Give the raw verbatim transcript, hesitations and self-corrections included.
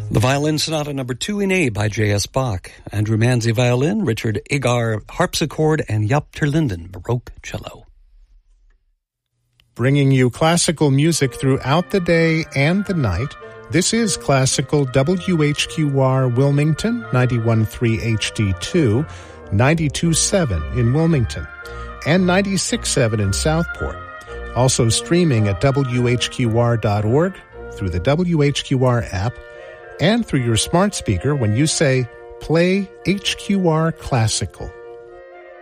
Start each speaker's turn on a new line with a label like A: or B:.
A: The Violin Sonata Number two in A by J S. Bach. Andrew Manzi violin, Richard Agar harpsichord, and Jaap ter Linden baroque cello.
B: Bringing you classical music throughout the day and the night, this is Classical W H Q R Wilmington, ninety-one point three H D two, ninety-two point seven in Wilmington, and ninety-six point seven in Southport. Also streaming at W H Q R dot org, through the W H Q R app, and through your smart speaker when you say, "Play H Q R Classical."